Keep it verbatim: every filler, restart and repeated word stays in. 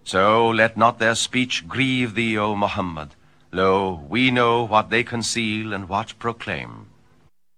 So let not their speech grieve thee, O Muhammad. Lo, we know what they conceal and what proclaim.